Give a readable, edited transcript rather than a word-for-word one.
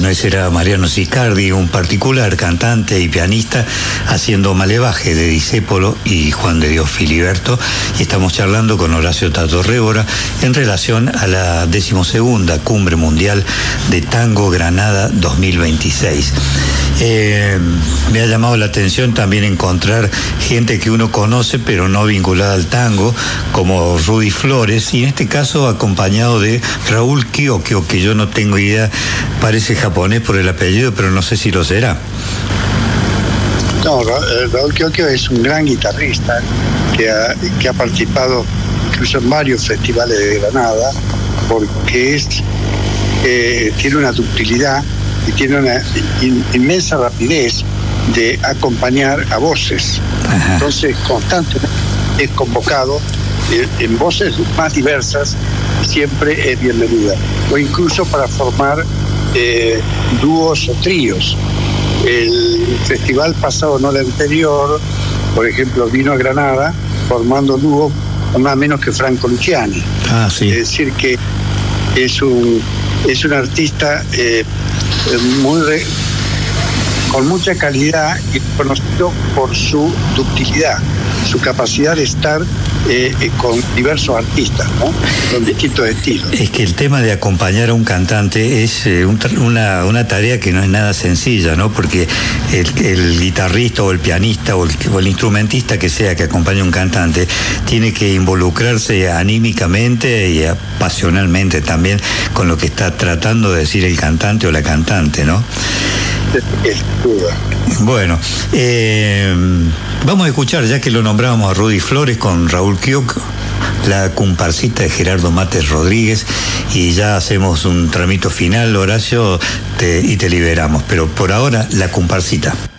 Bueno, ese era Mariano Sicardi, un particular cantante y pianista, haciendo Malevaje de Discépolo y Juan de Dios Filiberto, y estamos charlando con Horacio Tato Révora en relación a la 12ª Cumbre Mundial de Tango Granada 2026. Me ha llamado la atención también encontrar gente que uno conoce pero no vinculada al tango, como Rudy Flores, y en este caso acompañado de Raúl Kyokyo, que yo no tengo idea, parece japonés por el apellido, pero no sé si lo será. No, Raúl Kyokyo es un gran guitarrista que ha participado incluso en varios festivales de Granada, porque tiene una ductilidad y tiene una inmensa rapidez de acompañar a voces. Ajá. Entonces constantemente es convocado en voces más diversas, siempre es bienvenida, o incluso para formar dúos o tríos. El festival pasado, no el anterior, por ejemplo, vino a Granada formando dúo nada menos que Franco Luciani. Sí. Es decir, que es un artista con mucha calidad y conocido por su ductilidad, su capacidad de estar con diversos artistas, ¿no? Con distintos estilos. Es que el tema de acompañar a un cantante es una tarea que no es nada sencilla, ¿no? Porque el guitarrista o el pianista o el instrumentista que sea que acompañe a un cantante tiene que involucrarse anímicamente y pasionalmente también con lo que está tratando de decir el cantante o la cantante, ¿no? Bueno, vamos a escuchar, ya que lo nombrábamos a Rudy Flores con Raúl Kyokyo, la comparsita de Gerardo Mates Rodríguez, y ya hacemos un tramito final, Horacio, y te liberamos, pero por ahora la comparsita.